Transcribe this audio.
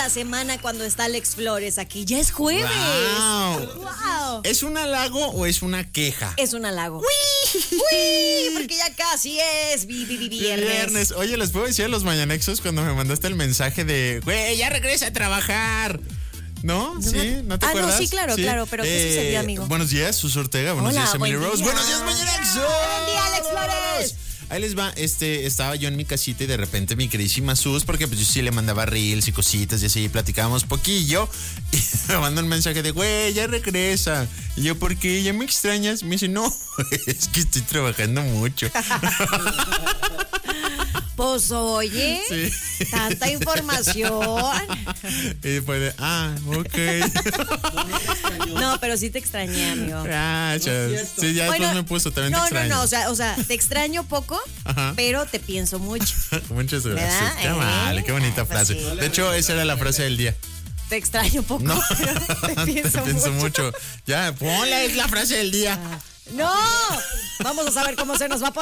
la semana cuando está Alex Flores aquí. Ya es jueves. Wow. ¿Es un halago o es una queja? Es un halago. ¡Uy! Porque ya casi es viernes. Oye, les puedo decir a los mañanexos cuando me mandaste el mensaje de, güey, ya regresa a trabajar. ¿No? ¿Sí? ¿No te acuerdas? No, sí, claro, pero ¿qué sucedió, amigo? Buenos días, Sus Ortega. Buenos días, Emily Rose. Buenos días, mañanexos. Buen día, Alex Flores. Ahí les va, estaba yo en mi casita y de repente mi queridísima Sus, porque pues yo sí le mandaba reels y cositas y así platicábamos poquillo, y me mandó un mensaje de, güey, ya regresa. Y yo, ¿por qué? ¿Ya me extrañas? Me dice, no, es que estoy trabajando mucho. Pues oye, Sí. tanta información. Y fue de, ok. No, pero sí te extrañé, amigo. Sí, ya después me puso, también te extraño. No, o sea, te extraño poco, pero te pienso mucho. Muchas gracias. ¿Verdad? Qué vale, qué bonita frase. Sí. De hecho, esa era la frase del día. Te extraño poco, No, pero te pienso mucho. Ya, ponla, es la frase del día. No, vamos a saber cómo se nos va a poner.